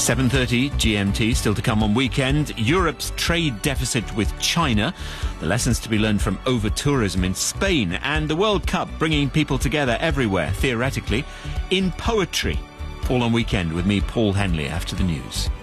7:30 GMT, still to come on Weekend. Europe's trade deficit with China, the lessons to be learned from over-tourism in Spain, and the World Cup bringing people together everywhere, theoretically, in poetry. All on Weekend with me, Paul Henley, after the news.